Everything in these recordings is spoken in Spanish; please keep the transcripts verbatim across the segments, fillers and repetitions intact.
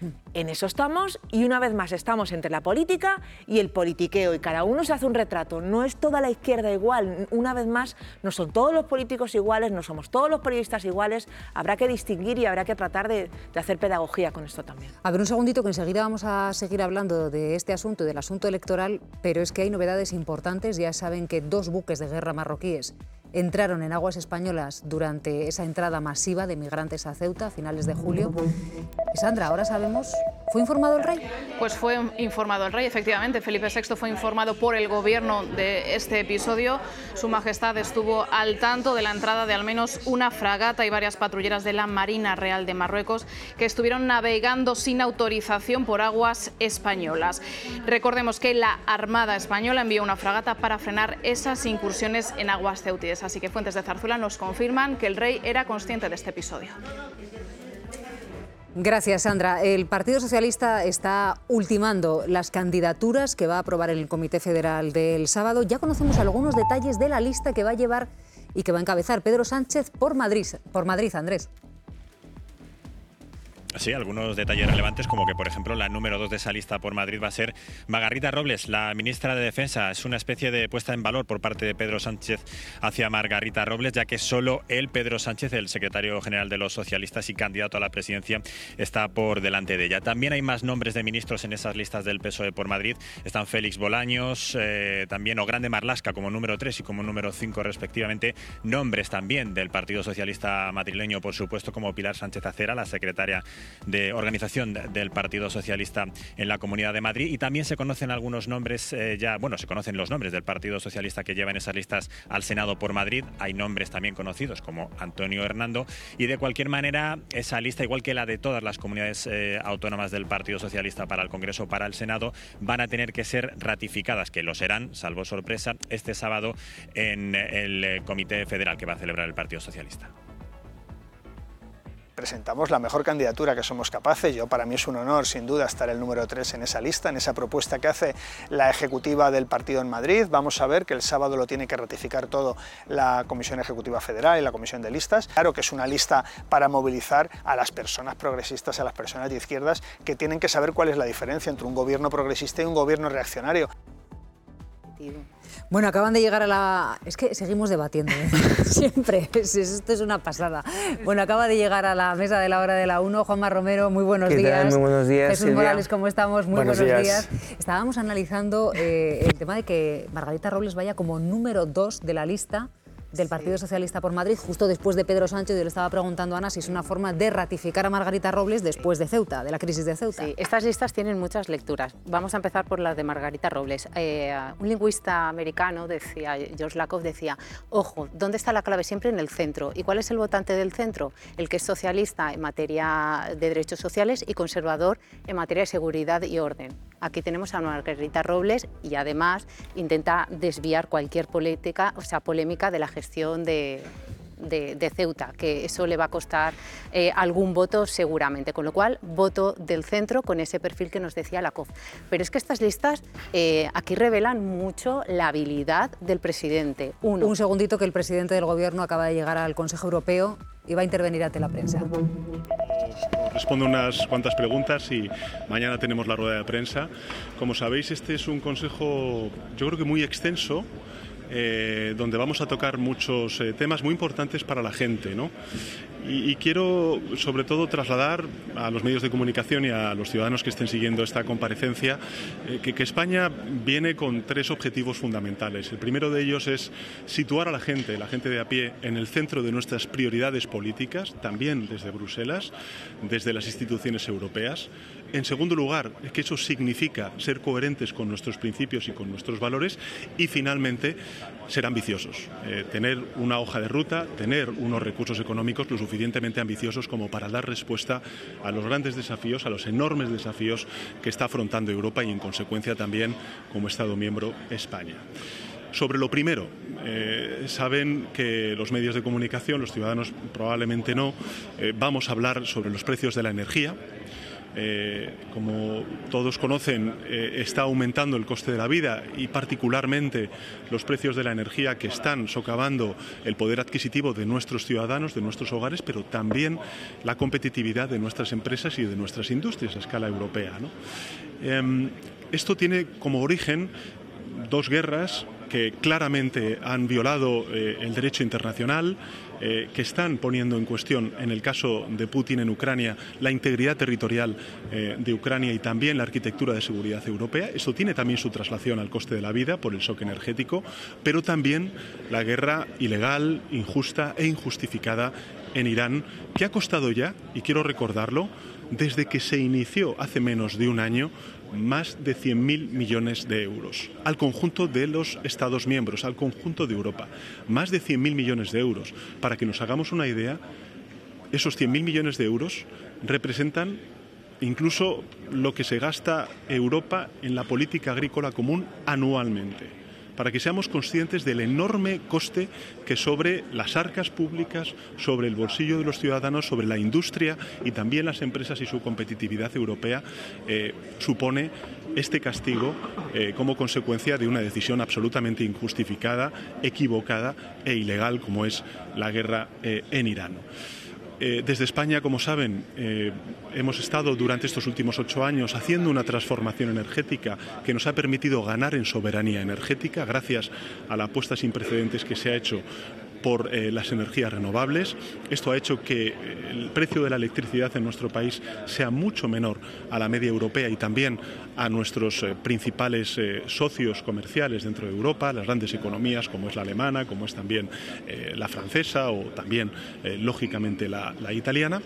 En eso estamos, y una vez más estamos entre la política y el politiqueo, y cada uno se hace un retrato. No es toda la izquierda igual, una vez más no son todos los políticos iguales, no somos todos los periodistas iguales. Habrá que distinguir y habrá que tratar de, de hacer pedagogía con esto también. A ver, un segundito, que enseguida vamos a seguir hablando de este asunto y del asunto electoral, pero es que hay novedades importantes. Ya saben que dos buques de guerra marroquíes entraron en aguas españolas durante esa entrada masiva de migrantes a Ceuta a finales de julio. Y Sandra, ahora sabemos, ¿fue informado el rey? Pues fue informado el rey, efectivamente. Felipe sexto fue informado por el gobierno de este episodio. Su Majestad estuvo al tanto de la entrada de al menos una fragata y varias patrulleras de la Marina Real de Marruecos que estuvieron navegando sin autorización por aguas españolas. Recordemos que la Armada Española envió una fragata para frenar esas incursiones en aguas ceutíes. Así que fuentes de Zarzuela nos confirman que el rey era consciente de este episodio. Gracias, Sandra. El Partido Socialista está ultimando las candidaturas que va a aprobar el Comité Federal del sábado. Ya conocemos algunos detalles de la lista que va a llevar y que va a encabezar Pedro Sánchez por Madrid. Por Madrid, Andrés. Sí, algunos detalles relevantes, como que, por ejemplo, la número dos de esa lista por Madrid va a ser Margarita Robles, la ministra de Defensa. Es una especie de puesta en valor por parte de Pedro Sánchez hacia Margarita Robles, ya que solo él, Pedro Sánchez, el secretario general de los socialistas y candidato a la presidencia, está por delante de ella. También hay más nombres de ministros en esas listas del P S O E por Madrid. Están Félix Bolaños, eh, también Ogrande Marlaska como número tres y como número cinco respectivamente. Nombres también del Partido Socialista madrileño, por supuesto, como Pilar Sánchez Acera, la secretaria de organización del Partido Socialista en la Comunidad de Madrid, y también se conocen algunos nombres, eh, ya, bueno, se conocen los nombres del Partido Socialista que llevan esas listas al Senado por Madrid. Hay nombres también conocidos como Antonio Hernando, y de cualquier manera esa lista, igual que la de todas las comunidades eh, autónomas del Partido Socialista para el Congreso, para el Senado, van a tener que ser ratificadas, que lo serán, salvo sorpresa, este sábado en el Comité Federal que va a celebrar el Partido Socialista. Presentamos la mejor candidatura que somos capaces. Yo, para mí es un honor, sin duda, estar el número tres en esa lista, en esa propuesta que hace la ejecutiva del partido en Madrid. Vamos a ver que el sábado lo tiene que ratificar todo la Comisión Ejecutiva Federal y la Comisión de Listas. Claro que es una lista para movilizar a las personas progresistas, a las personas de izquierdas, que tienen que saber cuál es la diferencia entre un gobierno progresista y un gobierno reaccionario. Bueno, acaban de llegar a la... Es que seguimos debatiendo, ¿eh? Siempre, esto es una pasada. Bueno, acaba de llegar a la mesa de la hora de la una, Juanma Romero, muy buenos ¿Qué días. tal? Muy buenos días, Jesús Silvia. Morales, ¿cómo estamos? Muy buenos, buenos días. días. Estábamos analizando eh, el tema de que Margarita Robles vaya como número dos de la lista del Partido Socialista por Madrid, justo después de Pedro Sánchez. Yo le estaba preguntando a Ana si es una forma de ratificar a Margarita Robles después de Ceuta, de la crisis de Ceuta. Sí, estas listas tienen muchas lecturas. Vamos a empezar por las de Margarita Robles. Eh, un lingüista americano, decía, George Lakoff, decía, ojo, ¿dónde está la clave? Siempre en el centro. ¿Y cuál es el votante del centro? El que es socialista en materia de derechos sociales y conservador en materia de seguridad y orden. Aquí tenemos a Margarita Robles y además intenta desviar cualquier política, o sea, polémica de la gestión de, de, de Ceuta, que eso le va a costar eh, algún voto seguramente, con lo cual voto del centro con ese perfil que nos decía Lakoff. Pero es que estas listas eh, aquí revelan mucho la habilidad del presidente. Uno. Un segundito, que el presidente del Gobierno acaba de llegar al Consejo Europeo y va a intervenir ante la prensa. Respondo unas cuantas preguntas y mañana tenemos la rueda de prensa. Como sabéis, este es un consejo, yo creo que muy extenso, eh, donde vamos a tocar muchos eh, temas muy importantes para la gente, ¿no? Y, y quiero, sobre todo, trasladar a los medios de comunicación y a los ciudadanos que estén siguiendo esta comparecencia eh, que, que España viene con tres objetivos fundamentales. El primero de ellos es situar a la gente, la gente de a pie, en el centro de nuestras prioridades políticas, también desde Bruselas, desde las instituciones europeas. En segundo lugar, que eso significa ser coherentes con nuestros principios y con nuestros valores. Y finalmente, ser ambiciosos, eh, tener una hoja de ruta, tener unos recursos económicos lo suficientemente ambiciosos como para dar respuesta a los grandes desafíos, a los enormes desafíos que está afrontando Europa y, en consecuencia, también como Estado miembro España. Sobre lo primero, eh, saben que los medios de comunicación, los ciudadanos probablemente no, eh, vamos a hablar sobre los precios de la energía. eh, como todos conocen, eh, está aumentando el coste de la vida y particularmente los precios de la energía que están socavando el poder adquisitivo de nuestros ciudadanos, de nuestros hogares, pero también la competitividad de nuestras empresas y de nuestras industrias a escala europea, ¿no? Eh, esto tiene como origen dos guerras que claramente han violado eh, el derecho internacional, eh, que están poniendo en cuestión, en el caso de Putin en Ucrania, la integridad territorial eh, de Ucrania y también la arquitectura de seguridad europea. Esto tiene también su traslación al coste de la vida por el shock energético, pero también la guerra ilegal, injusta e injustificada en Irán, que ha costado ya, y quiero recordarlo, desde que se inició hace menos de un año, más de cien mil millones de euros al conjunto de los Estados miembros, al conjunto de Europa. Más de cien mil millones de euros. Para que nos hagamos una idea, esos cien mil millones de euros representan incluso lo que se gasta Europa en la política agrícola común anualmente. Para que seamos conscientes del enorme coste que sobre las arcas públicas, sobre el bolsillo de los ciudadanos, sobre la industria y también las empresas y su competitividad europea eh, supone este castigo eh, como consecuencia de una decisión absolutamente injustificada, equivocada e ilegal como es la guerra eh, en Irán. Eh, desde España, como saben, eh, hemos estado durante estos últimos ocho años haciendo una transformación energética que nos ha permitido ganar en soberanía energética gracias a la apuesta sin precedentes que se ha hecho por eh, las energías renovables. Esto ha hecho que el precio de la electricidad en nuestro país sea mucho menor a la media europea y también a nuestros eh, principales eh, socios comerciales dentro de Europa, las grandes economías como es la alemana, como es también eh, la francesa o también, eh, lógicamente, la, la italiana.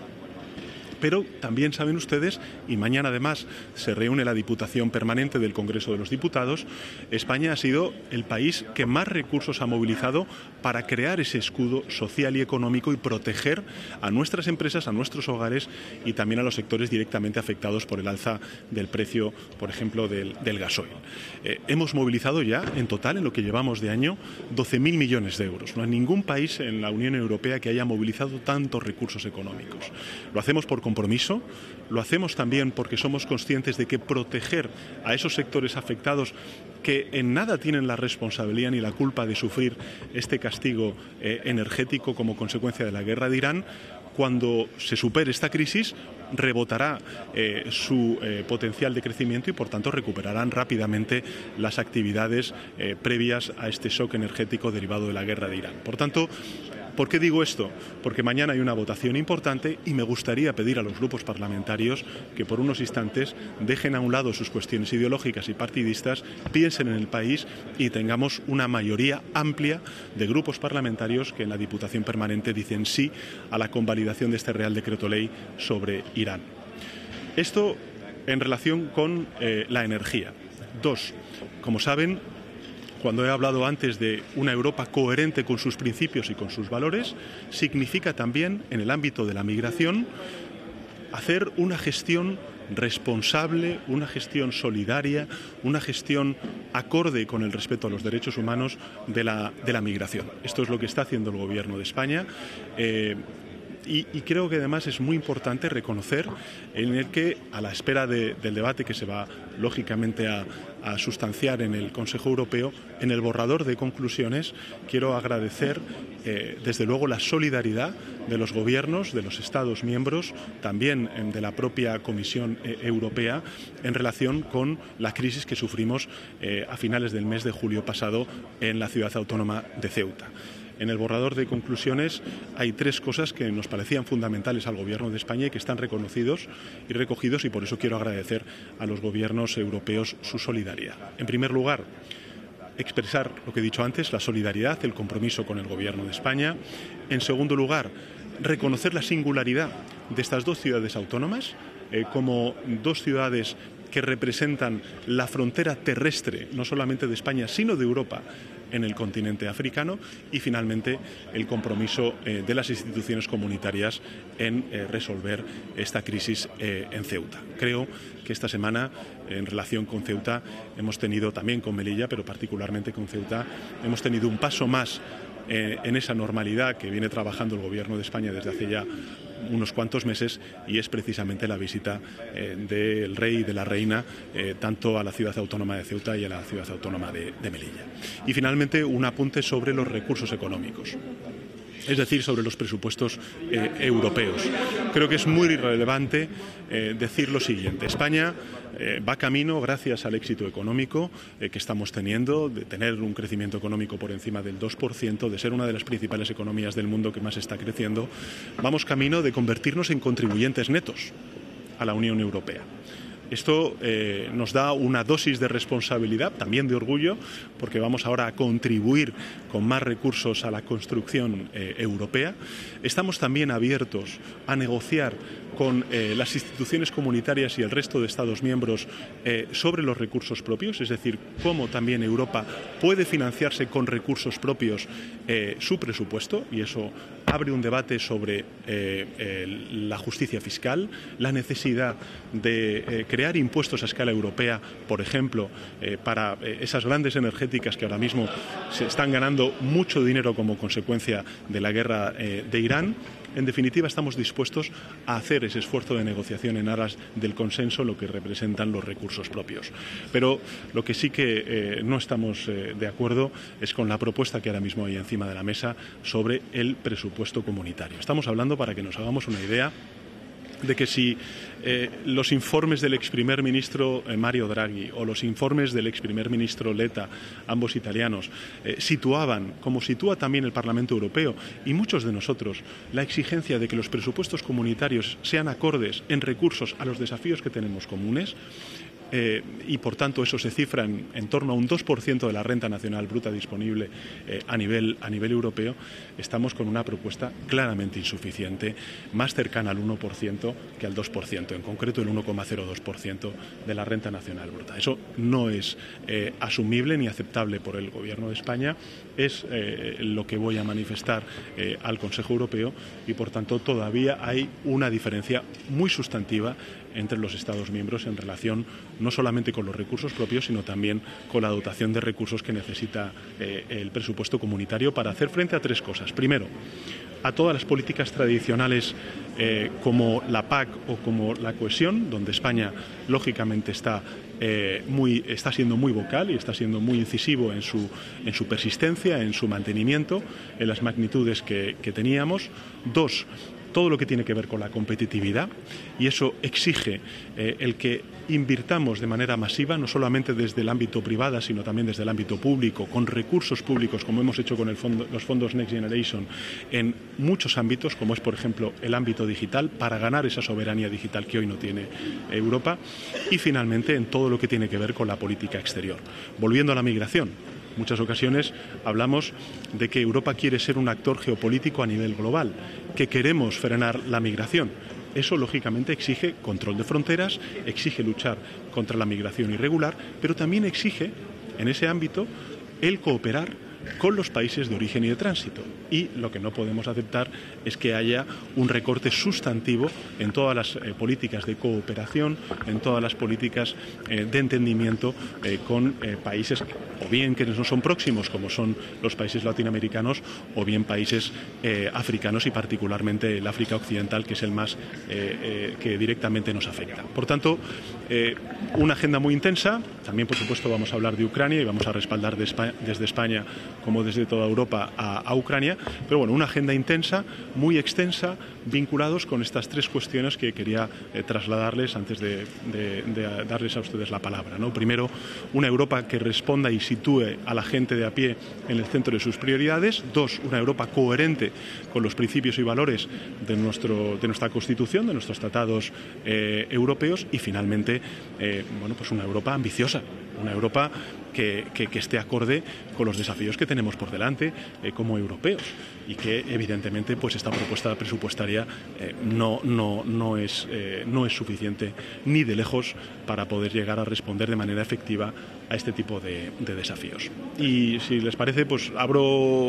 Pero también saben ustedes, y mañana además se reúne la Diputación Permanente del Congreso de los Diputados, España ha sido el país que más recursos ha movilizado para crear ese escudo social y económico y proteger a nuestras empresas, a nuestros hogares y también a los sectores directamente afectados por el alza del precio, por ejemplo, del, del gasoil. Eh, hemos movilizado ya, en total, en lo que llevamos de año, doce mil millones de euros. No hay ningún país en la Unión Europea que haya movilizado tantos recursos económicos. Lo hacemos por compromiso, lo hacemos también porque somos conscientes de que proteger a esos sectores afectados que en nada tienen la responsabilidad ni la culpa de sufrir este castigo eh, energético como consecuencia de la guerra de Irán, cuando se supere esta crisis, rebotará eh, su eh, potencial de crecimiento y, por tanto, recuperarán rápidamente las actividades eh, previas a este shock energético derivado de la guerra de Irán. Por tanto, ¿por qué digo esto? Porque mañana hay una votación importante y me gustaría pedir a los grupos parlamentarios que por unos instantes dejen a un lado sus cuestiones ideológicas y partidistas, piensen en el país y tengamos una mayoría amplia de grupos parlamentarios que en la Diputación Permanente dicen sí a la convalidación de este Real Decreto Ley sobre Irán. Esto en relación con eh, la energía. Dos, como saben, cuando he hablado antes de una Europa coherente con sus principios y con sus valores, significa también, en el ámbito de la migración, hacer una gestión responsable, una gestión solidaria, una gestión acorde con el respeto a los derechos humanos de la, de la migración. Esto es lo que está haciendo el Gobierno de España. Eh, Y, y creo que además es muy importante reconocer en el que, a la espera de, del debate que se va lógicamente a, a sustanciar en el Consejo Europeo, en el borrador de conclusiones quiero agradecer eh, desde luego la solidaridad de los gobiernos, de los Estados miembros, también eh, de la propia Comisión eh, Europea en relación con la crisis que sufrimos eh, a finales del mes de julio pasado en la ciudad autónoma de Ceuta. En el borrador de conclusiones hay tres cosas que nos parecían fundamentales al Gobierno de España y que están reconocidos y recogidos, y por eso quiero agradecer a los gobiernos europeos su solidaridad. En primer lugar, expresar lo que he dicho antes, la solidaridad, el compromiso con el Gobierno de España. En segundo lugar, reconocer la singularidad de estas dos ciudades autónomas eh, como dos ciudades que representan la frontera terrestre, no solamente de España, sino de Europa, en el continente africano. Y finalmente el compromiso eh, de las instituciones comunitarias en eh, resolver esta crisis eh, en Ceuta. Creo que esta semana, en relación con Ceuta, hemos tenido también con Melilla, pero particularmente con Ceuta, hemos tenido un paso más eh, en esa normalidad que viene trabajando el Gobierno de España desde hace ya unos cuantos meses, y es precisamente la visita eh, del rey y de la reina eh, tanto a la ciudad autónoma de Ceuta y a la ciudad autónoma de, de Melilla. Y finalmente un apunte sobre los recursos económicos, es decir, sobre los presupuestos eh, europeos. Creo que es muy relevante eh, decir lo siguiente. España eh, va camino, gracias al éxito económico eh, que estamos teniendo, de tener un crecimiento económico por encima del dos por ciento, de ser una de las principales economías del mundo que más está creciendo, vamos camino de convertirnos en contribuyentes netos a la Unión Europea. Esto eh, nos da una dosis de responsabilidad, también de orgullo, porque vamos ahora a contribuir con más recursos a la construcción eh, europea. Estamos también abiertos a negociar con eh, las instituciones comunitarias y el resto de Estados miembros eh, sobre los recursos propios, es decir, cómo también Europa puede financiarse con recursos propios eh, su presupuesto, y eso abre un debate sobre eh, el, la justicia fiscal, la necesidad de eh, crear impuestos a escala europea, por ejemplo, eh, para eh, esas grandes energéticas que ahora mismo se están ganando mucho dinero como consecuencia de la guerra eh, de Irán. En definitiva, estamos dispuestos a hacer ese esfuerzo de negociación en aras del consenso, lo que representan los recursos propios. Pero lo que sí que eh, no estamos eh, de acuerdo es con la propuesta que ahora mismo hay encima de la mesa sobre el presupuesto comunitario. Estamos hablando, para que nos hagamos una idea, de que si eh, los informes del ex primer ministro eh, Mario Draghi o los informes del ex primer ministro Letta, ambos italianos, eh, situaban, como sitúa también el Parlamento Europeo y muchos de nosotros, la exigencia de que los presupuestos comunitarios sean acordes en recursos a los desafíos que tenemos comunes, Eh, y por tanto eso se cifra en, en torno a un dos por ciento de la renta nacional bruta disponible eh, a, nivel, a nivel europeo, estamos con una propuesta claramente insuficiente, más cercana al uno por ciento que al dos por ciento, en concreto el uno coma cero dos por ciento de la renta nacional bruta. Eso no es eh, asumible ni aceptable por el Gobierno de España, es eh, lo que voy a manifestar eh, al Consejo Europeo, y por tanto todavía hay una diferencia muy sustantiva entre los Estados miembros en relación no solamente con los recursos propios, sino también con la dotación de recursos que necesita eh, el presupuesto comunitario para hacer frente a tres cosas. Primero, a todas las políticas tradicionales eh, como la P A C o como la cohesión, donde España lógicamente está, eh, muy, está siendo muy vocal y está siendo muy incisivo en su, en su persistencia, en su mantenimiento, en las magnitudes que, que teníamos. Dos, todo lo que tiene que ver con la competitividad, y eso exige eh, el que invirtamos de manera masiva, no solamente desde el ámbito privado, sino también desde el ámbito público, con recursos públicos, como hemos hecho con el fondo, los fondos Next Generation, en muchos ámbitos, como es, por ejemplo, el ámbito digital, para ganar esa soberanía digital que hoy no tiene Europa, y finalmente en todo lo que tiene que ver con la política exterior. Volviendo a la migración, muchas ocasiones hablamos de que Europa quiere ser un actor geopolítico a nivel global, que queremos frenar la migración. Eso, lógicamente, exige control de fronteras, exige luchar contra la migración irregular, pero también exige, en ese ámbito, el cooperar con los países de origen y de tránsito. Y lo que no podemos aceptar es que haya un recorte sustantivo en todas las eh, políticas de cooperación, en todas las políticas eh, de entendimiento eh, con eh, países, o bien que no son próximos, como son los países latinoamericanos, o bien países eh, africanos, y particularmente el África Occidental, que es el más eh, eh, que directamente nos afecta. Por tanto, eh, una agenda muy intensa. También, por supuesto, vamos a hablar de Ucrania y vamos a respaldar de España, desde España, como desde toda Europa, a, a Ucrania. Pero bueno, una agenda intensa, muy extensa, vinculados con estas tres cuestiones que quería eh, trasladarles antes de, de, de darles a ustedes la palabra, ¿no? Primero, una Europa que responda y sitúe a la gente de a pie en el centro de sus prioridades. Dos, una Europa coherente con los principios y valores de, nuestro, de nuestra Constitución, de nuestros tratados eh, europeos. Y finalmente, eh, bueno, pues una Europa ambiciosa, una Europa que, que, que esté acorde con los desafíos que tenemos por delante eh, como europeos, y que evidentemente pues esta propuesta presupuestaria eh, no, no, no, es, eh, no es suficiente ni de lejos para poder llegar a responder de manera efectiva a este tipo de, de desafíos. Y si les parece, pues abro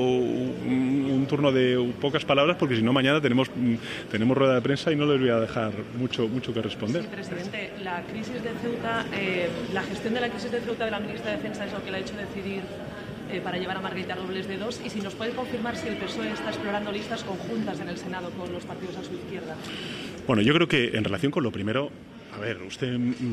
un, un turno de pocas palabras, porque si no mañana tenemos, tenemos rueda de prensa y no les voy a dejar mucho, mucho que responder. Sí, presidente, la crisis de Ceuta, eh, la gestión de la crisis de Ceuta de la ministra de Defensa es lo que le ha hecho decidir eh, para llevar a Margarita Robles de dos, y si nos puede confirmar si el P S O E está explorando listas conjuntas en el Senado con los partidos a su izquierda. Bueno, yo creo que en relación con lo primero, a ver, usted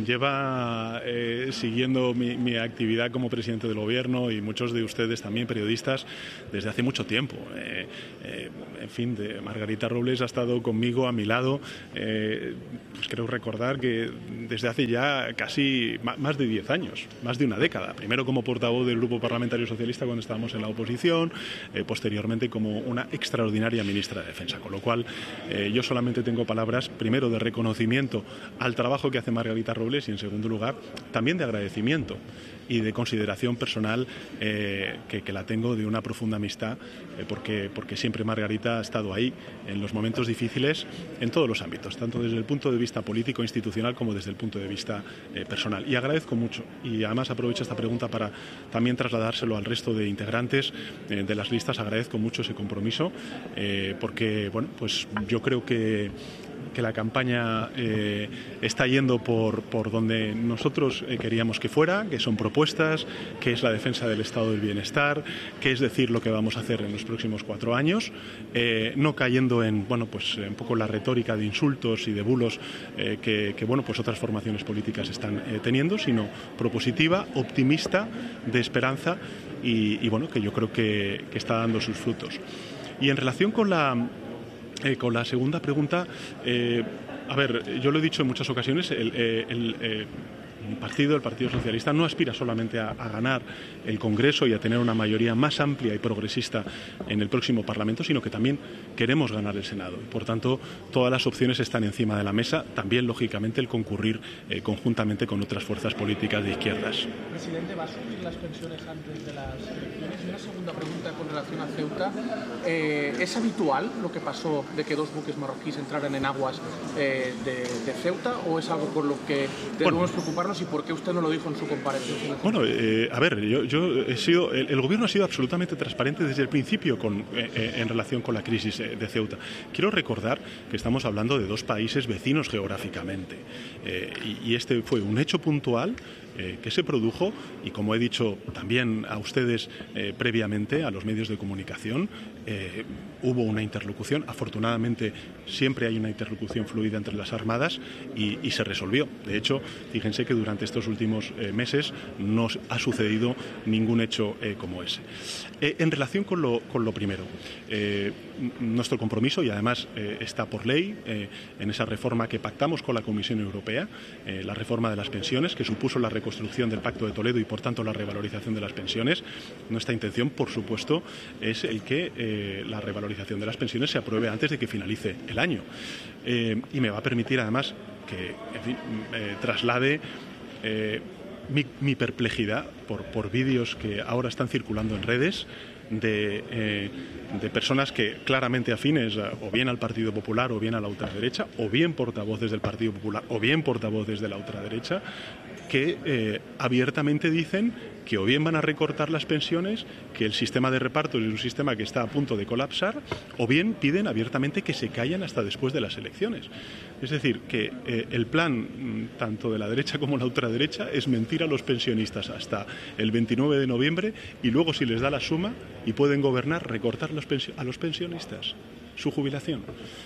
lleva eh, siguiendo mi, mi actividad como presidente del Gobierno, y muchos de ustedes también periodistas, desde hace mucho tiempo. Eh, eh, en fin, de Margarita Robles ha estado conmigo, a mi lado. Eh, pues creo recordar que desde hace ya casi más de diez años, más de una década. Primero como portavoz del Grupo Parlamentario Socialista cuando estábamos en la oposición, eh, posteriormente como una extraordinaria ministra de Defensa. Con lo cual, eh, yo solamente tengo palabras, primero, de reconocimiento al trabajo que hace Margarita Robles, y en segundo lugar también de agradecimiento y de consideración personal, eh, que, que la tengo, de una profunda amistad, eh, porque, porque siempre Margarita ha estado ahí en los momentos difíciles en todos los ámbitos, tanto desde el punto de vista político, institucional, como desde el punto de vista eh, personal. Y agradezco mucho, y además aprovecho esta pregunta para también trasladárselo al resto de integrantes eh, de las listas. Agradezco mucho ese compromiso, eh, porque bueno, pues yo creo que que la campaña eh, está yendo por, por donde nosotros eh, queríamos que fuera, que son propuestas, que es la defensa del estado del bienestar, que es decir lo que vamos a hacer en los próximos cuatro años, eh, no cayendo en bueno pues un poco la retórica de insultos y de bulos eh, que, que bueno pues otras formaciones políticas están eh, teniendo, sino propositiva, optimista, de esperanza, y, y bueno que yo creo que, que está dando sus frutos. Y en relación con la Eh, con la segunda pregunta, eh, a ver, yo lo he dicho en muchas ocasiones, el, eh, el, eh, mi partido, el Partido Socialista, no aspira solamente a, a ganar el Congreso y a tener una mayoría más amplia y progresista en el próximo Parlamento, sino que también queremos ganar el Senado. Y, por tanto, todas las opciones están encima de la mesa, también, lógicamente, el concurrir eh, conjuntamente con otras fuerzas políticas de izquierdas. Presidente, ¿va a subir las pensiones antes de las elecciones? Y una segunda pregunta con relación a Ceuta. Eh, ¿Es habitual lo que pasó de que dos buques marroquíes entraran en aguas eh, de, de Ceuta, o es algo por lo que debemos bueno, preocuparnos, y por qué usted no lo dijo en su comparecencia? Bueno, eh, a ver, yo, yo he sido, el, el Gobierno ha sido absolutamente transparente desde el principio con, eh, en relación con la crisis eh, de Ceuta. Quiero recordar que estamos hablando de dos países vecinos geográficamente, eh, y, y este fue un hecho puntual Eh, que se produjo, y como he dicho también a ustedes eh, previamente, a los medios de comunicación, eh, hubo una interlocución. Afortunadamente siempre hay una interlocución fluida entre las armadas, y, y se resolvió. De hecho, fíjense que durante estos últimos eh, meses no ha sucedido ningún hecho eh, como ese. Eh, en relación con lo, con lo primero, eh, nuestro compromiso, y además eh, está por ley eh, en esa reforma que pactamos con la Comisión Europea, eh, la reforma de las pensiones, que supuso la reconstrucción del Pacto de Toledo y, por tanto, la revalorización de las pensiones. Nuestra intención, por supuesto, es el que eh, la revalorización de las pensiones se apruebe antes de que finalice el año. Eh, y me va a permitir, además, que en fin, eh, traslade eh, mi, mi perplejidad por, por vídeos que ahora están circulando en redes de, eh, de personas que claramente afines a, o bien al Partido Popular o bien a la ultraderecha, o bien portavoces del Partido Popular o bien portavoces de la ultraderecha, que eh, abiertamente dicen que o bien van a recortar las pensiones, que el sistema de reparto es un sistema que está a punto de colapsar, o bien piden abiertamente que se callen hasta después de las elecciones. Es decir, que eh, el plan tanto de la derecha como la ultraderecha es mentir a los pensionistas hasta el veintinueve de noviembre, y luego, si les da la suma y pueden gobernar, recortar los a los pensionistas su jubilación.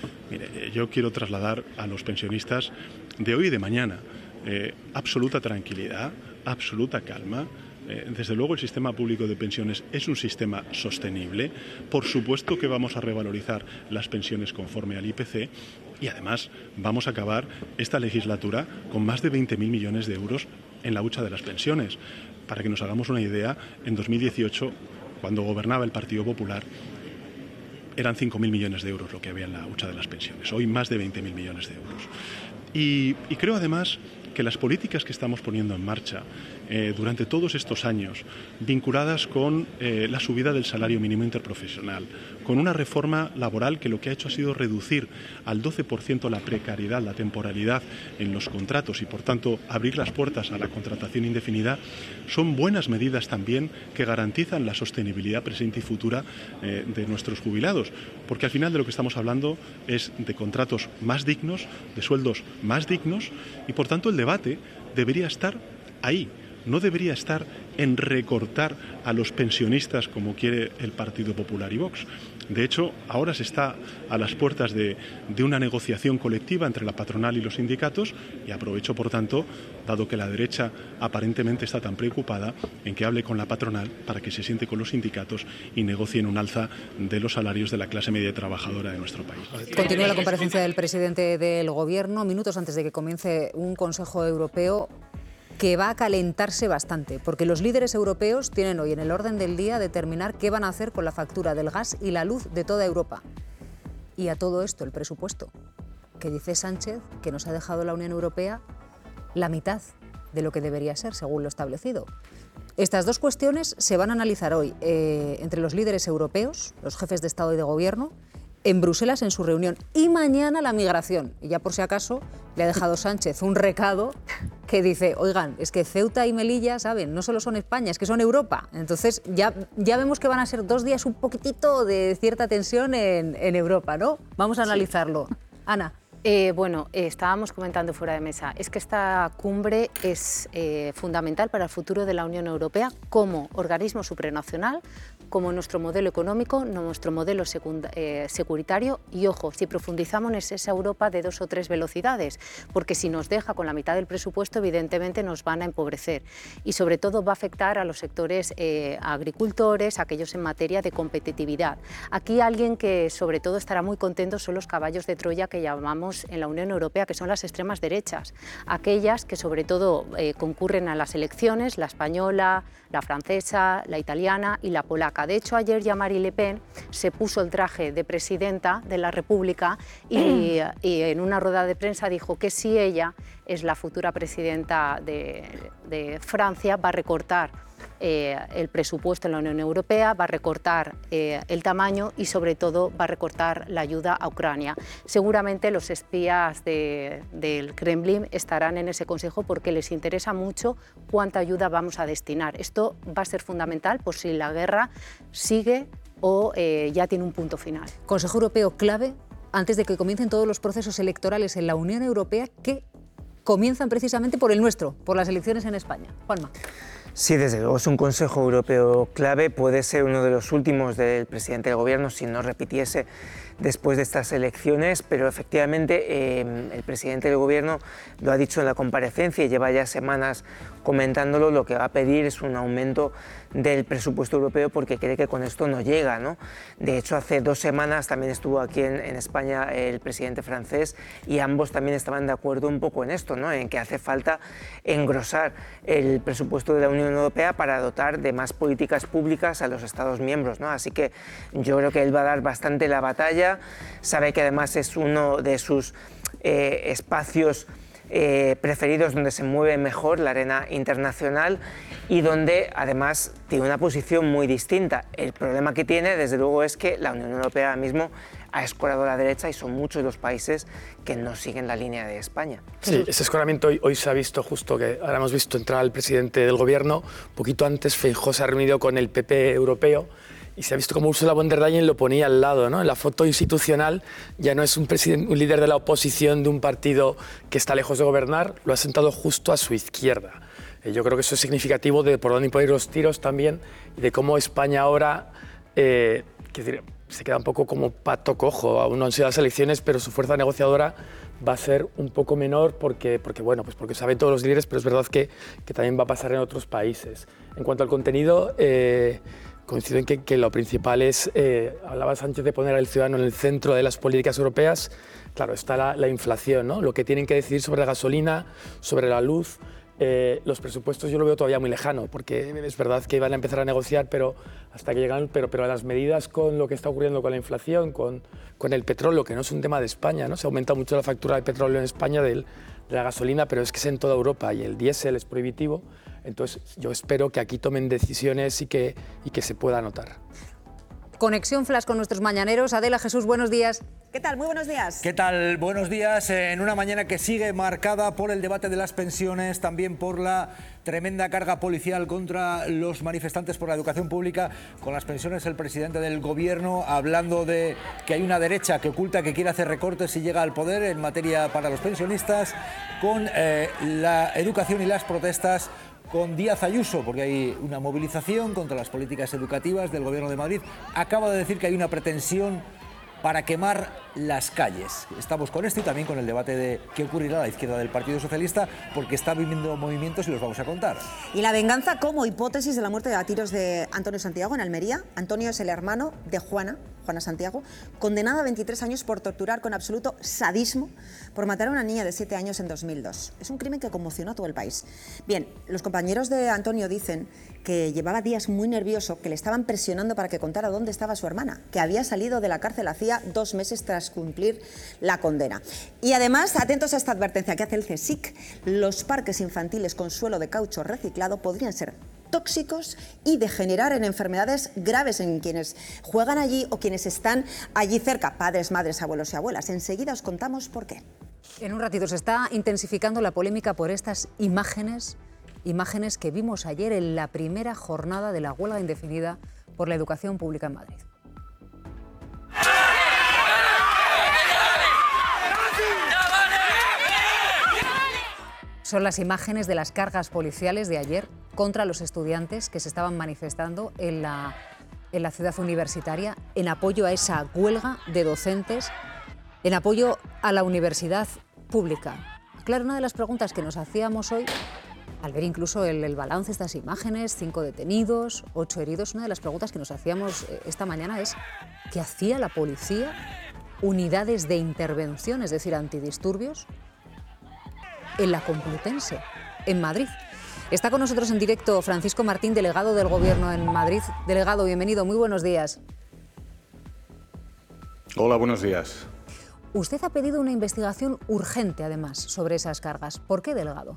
Mire, yo quiero trasladar a los pensionistas de hoy y de mañana eh, absoluta tranquilidad, absoluta calma. Eh, desde luego, el sistema público de pensiones es un sistema sostenible. Por supuesto que vamos a revalorizar las pensiones conforme al I P C, y además vamos a acabar esta legislatura con más de veinte mil millones de euros en la hucha de las pensiones. Para que nos hagamos una idea, en dos mil dieciocho, cuando gobernaba el Partido Popular, eran cinco mil millones de euros lo que había en la hucha de las pensiones. Hoy, más de veinte mil millones de euros. Y, y creo, además, que las políticas que estamos poniendo en marcha eh, durante todos estos años, vinculadas con eh, la subida del salario mínimo interprofesional, con una reforma laboral que lo que ha hecho ha sido reducir al doce por ciento la precariedad, la temporalidad en los contratos, y, por tanto, abrir las puertas a la contratación indefinida, son buenas medidas también que garantizan la sostenibilidad presente y futura eh, de nuestros jubilados, porque al final de lo que estamos hablando es de contratos más dignos, de sueldos más dignos, y, por tanto, el debate debería estar ahí, no debería estar en recortar a los pensionistas como quiere el Partido Popular y Vox. De hecho, ahora se está a las puertas de, de una negociación colectiva entre la patronal y los sindicatos y aprovecho, por tanto, dado que la derecha aparentemente está tan preocupada, en que hable con la patronal para que se siente con los sindicatos y negocien un alza de los salarios de la clase media trabajadora de nuestro país. Continúa la comparecencia del presidente del Gobierno, minutos antes de que comience un Consejo Europeo que va a calentarse bastante, porque los líderes europeos tienen hoy en el orden del día determinar qué van a hacer con la factura del gas y la luz de toda Europa. Y a todo esto el presupuesto, que dice Sánchez que nos ha dejado la Unión Europea la mitad de lo que debería ser, según lo establecido. Estas dos cuestiones se van a analizar hoy eh, entre los líderes europeos, los jefes de Estado y de Gobierno, en Bruselas en su reunión. Y mañana la migración. Y ya por si acaso le ha dejado Sánchez un recado que dice, oigan, es que Ceuta y Melilla, ¿saben? No solo son España, es que son Europa. Entonces ya, ya vemos que van a ser dos días un poquitito de cierta tensión en, en Europa, ¿no? Vamos a analizarlo. Sí. Ana. Eh, bueno, eh, estábamos comentando fuera de mesa, es que esta cumbre es eh, fundamental para el futuro de la Unión Europea como organismo supranacional, como nuestro modelo económico, nuestro modelo eh, securitario y, ojo, si profundizamos en esa Europa de dos o tres velocidades, porque si nos deja con la mitad del presupuesto, evidentemente nos van a empobrecer y sobre todo va a afectar a los sectores eh, agricultores, aquellos en materia de competitividad. Aquí alguien que sobre todo estará muy contento son los caballos de Troya que llamamos en la Unión Europea, que son las extremas derechas, aquellas que sobre todo eh, concurren a las elecciones, la española, la francesa, la italiana y la polaca. De hecho, ayer ya Marine Le Pen se puso el traje de presidenta de la República y, y en una rueda de prensa dijo que si ella es la futura presidenta de, de Francia, va a recortar Eh, el presupuesto en la Unión Europea, va a recortar eh, el tamaño y sobre todo va a recortar la ayuda a Ucrania. Seguramente los espías de, del Kremlin estarán en ese consejo porque les interesa mucho cuánta ayuda vamos a destinar. Esto va a ser fundamental por si la guerra sigue o eh, ya tiene un punto final. Consejo Europeo clave antes de que comiencen todos los procesos electorales en la Unión Europea que comienzan precisamente por el nuestro, por las elecciones en España. Juanma. Sí, desde luego es un Consejo Europeo clave, puede ser uno de los últimos del presidente del Gobierno si no repitiese después de estas elecciones, pero efectivamente eh, el presidente del Gobierno lo ha dicho en la comparecencia y lleva ya semanas comentándolo, lo que va a pedir es un aumento del presupuesto europeo porque cree que con esto no llega, ¿no? De hecho, hace dos semanas también estuvo aquí en, en España el presidente francés y ambos también estaban de acuerdo un poco en esto, ¿no? En que hace falta engrosar el presupuesto de la Unión Europea para dotar de más políticas públicas a los Estados miembros, ¿no? Así que yo creo que él va a dar bastante la batalla, sabe que además es uno de sus eh, espacios Eh, preferidos donde se mueve mejor la arena internacional y donde además tiene una posición muy distinta. El problema que tiene desde luego es que la Unión Europea ahora mismo ha escorado a la derecha y son muchos los países que no siguen la línea de España. Sí, ese escoramiento hoy, hoy se ha visto justo, que ahora hemos visto entrar al presidente del Gobierno, un poquito antes Feijóo se ha reunido con el P P europeo y se ha visto como Ursula von der Leyen lo ponía al lado, ¿no? En la foto institucional ya no es un, un líder de la oposición de un partido que está lejos de gobernar, lo ha sentado justo a su izquierda. Eh, yo creo que eso es significativo de por dónde pueden ir los tiros también y de cómo España ahora eh, que decir, se queda un poco como pato cojo. Aún no han sido las elecciones, pero su fuerza negociadora va a ser un poco menor porque, porque, bueno, pues porque saben todos los líderes, pero es verdad que, que también va a pasar en otros países. En cuanto al contenido, eh, coincido en que, que lo principal es, eh, hablaba Sánchez de poner al ciudadano en el centro de las políticas europeas. Claro, está la, la inflación, ¿no? Lo que tienen que decidir sobre la gasolina, sobre la luz. Eh, los presupuestos yo lo veo todavía muy lejano, porque es verdad que iban a empezar a negociar, pero hasta que llegan, pero, pero las medidas con lo que está ocurriendo con la inflación, con, con el petróleo, que no es un tema de España, ¿no? Se ha aumentado mucho la factura de petróleo en España, del, de la gasolina, pero es que es en toda Europa y el diésel es prohibitivo. Entonces yo espero que aquí tomen decisiones y que, y que se pueda notar. Conexión Flash con nuestros mañaneros. Adela, Jesús, buenos días. ¿Qué tal? Muy buenos días. ¿Qué tal? Buenos días. En una mañana que sigue marcada por el debate de las pensiones, también por la tremenda carga policial contra los manifestantes por la educación pública. Con las pensiones, el presidente del Gobierno hablando de que hay una derecha que oculta que quiere hacer recortes si llega al poder en materia para los pensionistas. Con eh, la educación y las protestas con Díaz Ayuso, porque hay una movilización contra las políticas educativas del Gobierno de Madrid. Acaba de decir que hay una pretensión para quemar las calles. Estamos con esto y también con el debate de qué ocurrirá a la izquierda del Partido Socialista, porque está viviendo movimientos y los vamos a contar. Y la venganza como hipótesis de la muerte a tiros de Antonio Santiago en Almería. Antonio es el hermano de Juana, Juana Santiago, condenada a veintitrés años por torturar con absoluto sadismo por matar a una niña de siete años en dos mil dos. Es un crimen que conmocionó a todo el país. Bien, los compañeros de Antonio dicen que llevaba días muy nervioso, que le estaban presionando para que contara dónde estaba su hermana, que había salido de la cárcel hacía dos meses tras cumplir la condena. Y además, atentos a esta advertencia que hace el CSIC, los parques infantiles con suelo de caucho reciclado podrían ser tóxicos y degenerar en enfermedades graves en quienes juegan allí o quienes están allí cerca, padres, madres, abuelos y abuelas. Enseguida os contamos por qué. En un ratito se está intensificando la polémica por estas imágenes, imágenes que vimos ayer en la primera jornada de la huelga indefinida por la educación pública en Madrid. Son las imágenes de las cargas policiales de ayer contra los estudiantes que se estaban manifestando en la, en la ciudad universitaria en apoyo a esa huelga de docentes, en apoyo a la universidad pública. Claro, una de las preguntas que nos hacíamos hoy, al ver incluso el, el balance de estas imágenes, cinco detenidos, ocho heridos, una de las preguntas que nos hacíamos esta mañana es ¿qué hacía la policía? Unidades de intervención, es decir, antidisturbios, en la Complutense, en Madrid. Está con nosotros en directo Francisco Martín, delegado del Gobierno en Madrid. Delegado, bienvenido, muy buenos días. Hola, buenos días. Usted ha pedido una investigación urgente, además, sobre esas cargas. ¿Por qué, delegado?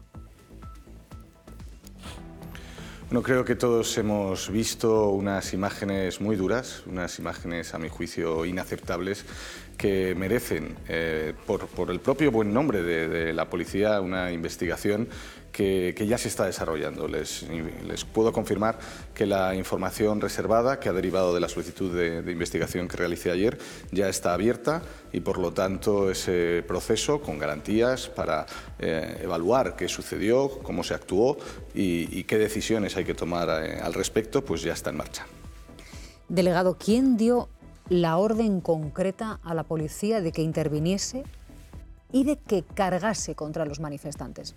Bueno, creo que todos hemos visto unas imágenes muy duras, unas imágenes, a mi juicio, inaceptables, que merecen, eh, por, por el propio buen nombre de, de la policía, una investigación que, que ya se está desarrollando. Les, les puedo confirmar que la información reservada que ha derivado de la solicitud de, de investigación que realicé ayer ya está abierta y, por lo tanto, ese proceso con garantías para eh, evaluar qué sucedió, cómo se actuó y, y qué decisiones hay que tomar eh, al respecto, pues ya está en marcha. Delegado, ¿quién dio la orden concreta a la policía de que interviniese y de que cargase contra los manifestantes?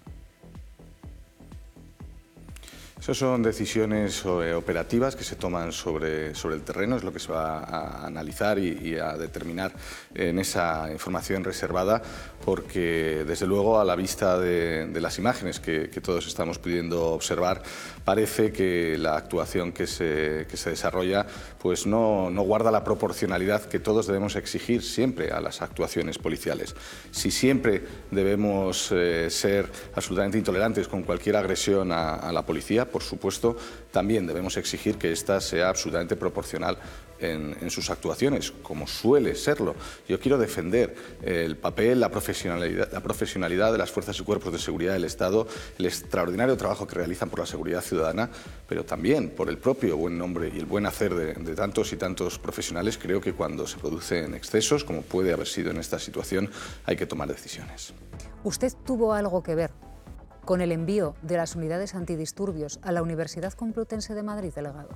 Esas son decisiones operativas que se toman sobre, sobre el terreno, es lo que se va a analizar y, y a determinar en esa información reservada, porque desde luego a la vista de, de las imágenes que, que todos estamos pudiendo observar, parece que la actuación que se, que se desarrolla pues no, no guarda la proporcionalidad que todos debemos exigir siempre a las actuaciones policiales. Si siempre debemos eh, ser absolutamente intolerantes con cualquier agresión a, a la policía, por supuesto, también debemos exigir que ésta sea absolutamente proporcional en, en sus actuaciones, como suele serlo. Yo quiero defender el papel, la profesionalidad, la profesionalidad de las fuerzas y cuerpos de seguridad del Estado, el extraordinario trabajo que realizan por la seguridad ciudadana, pero también por el propio buen nombre y el buen hacer de, de tantos y tantos profesionales. Creo que cuando se producen excesos, como puede haber sido en esta situación, hay que tomar decisiones. ¿Usted tuvo algo que ver con el envío de las unidades antidisturbios a la Universidad Complutense de Madrid, delegado?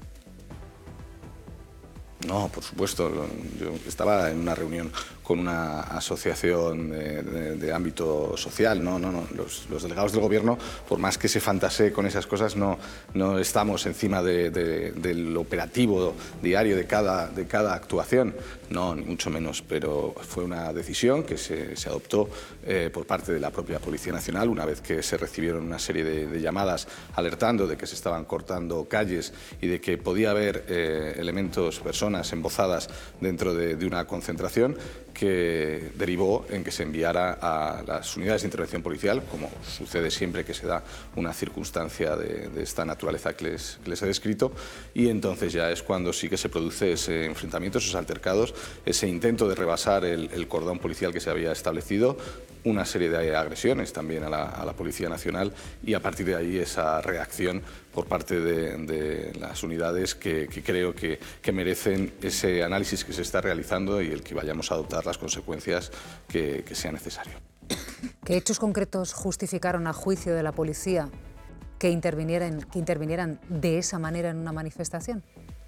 No, por supuesto. Yo estaba en una reunión con una asociación de, de, de ámbito social. No, no, no. Los, los delegados del Gobierno, por más que se fantasee con esas cosas, no, no estamos encima de, de, del operativo diario de cada, de cada actuación. No, ni mucho menos. Pero fue una decisión que se, se adoptó eh, por parte de la propia Policía Nacional, una vez que se recibieron una serie de, de llamadas alertando de que se estaban cortando calles y de que podía haber eh, elementos, personas embozadas dentro de, de una concentración, que derivó en que se enviara a las unidades de intervención policial, como sucede siempre que se da una circunstancia de, de esta naturaleza que les, que les he descrito, y entonces ya es cuando sí que se produce ese enfrentamiento, esos altercados, ese intento de rebasar el, el cordón policial que se había establecido, una serie de agresiones también a la, a la Policía Nacional, y a partir de ahí esa reacción por parte de, de las unidades que, que creo que, que merecen ese análisis que se está realizando y el que vayamos a adoptar las consecuencias que, que sea necesario. ¿Qué hechos concretos justificaron a juicio de la policía que intervinieran, que intervinieran de esa manera en una manifestación?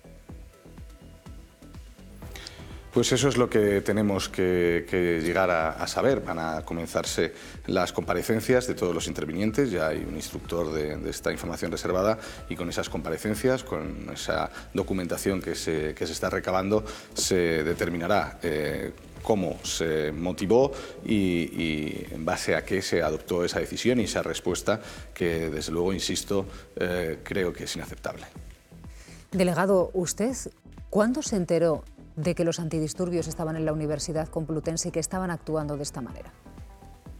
Pues eso es lo que tenemos que, que llegar a, a saber. Van a comenzarse las comparecencias de todos los intervinientes, ya hay un instructor de, de esta información reservada, y con esas comparecencias, con esa documentación que se, que se está recabando, se determinará eh, cómo se motivó y, y en base a qué se adoptó esa decisión y esa respuesta que, desde luego, insisto, eh, creo que es inaceptable. Delegado, ¿usted cuándo se enteró de que los antidisturbios estaban en la Universidad Complutense y que estaban actuando de esta manera?